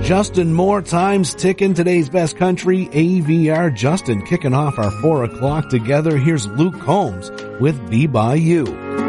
Justin Moore, time's ticking. Today's best country, AVR. Justin kicking off our 4 o'clock together. Here's Luke Combs with Be By You.